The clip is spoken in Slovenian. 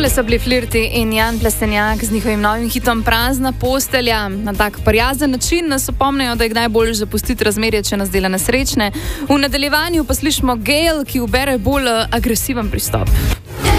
Tole so bili Flirti in Jan Plestenjak z njihovim novim hitom Prazna postelja. Na tak prijazen način nas opomnejo, da je kdaj bolj zapustiti razmerje, če nas dela nesrečne. V nadaljevanju pa slišimo Gayle, ki ubere bolj agresiven pristop.